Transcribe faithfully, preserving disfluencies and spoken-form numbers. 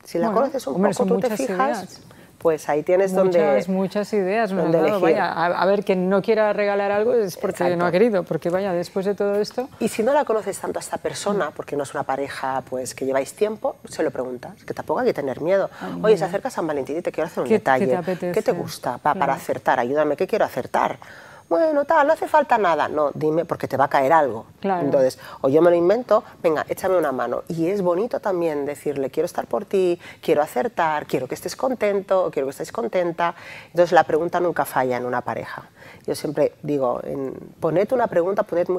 Si la bueno, conoces un hombre, poco, son tú te muchas fijas, ideas. pues ahí tienes Muchas, donde... muchas ideas. Me donde has dado. elegir. Vaya, a, a ver, quien no quiera regalar algo es porque Exacto. no ha querido, porque vaya, después de todo esto... Y si no la conoces tanto a esta persona, porque no es una pareja pues que lleváis tiempo, se lo preguntas, que tampoco hay que tener miedo. Ay, Oye, mira. se acerca San Valentín y te quiero hacer un ¿Qué- detalle. qué te apetece? ¿Qué te gusta? Pa- Claro. Para acertar, ayúdame, ¿qué quiero acertar? Bueno, tal, no hace falta nada. No, dime, porque te va a caer algo. Claro. Entonces, o yo me lo invento, venga, échame una mano. Y es bonito también decirle, quiero estar por ti, quiero acertar, quiero que estés contento, quiero que estés contenta. Entonces, la pregunta nunca falla en una pareja. Yo siempre digo, en, poned una pregunta, poned